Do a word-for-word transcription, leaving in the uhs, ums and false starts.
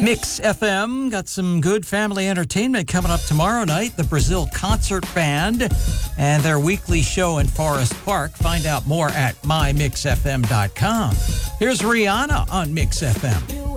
Mix F M got some good family entertainment coming up tomorrow night. The Brazil Concert Band and their weekly show in Forest Park. Find out more at my mix f m dot com. Here's Rihanna on Mix F M.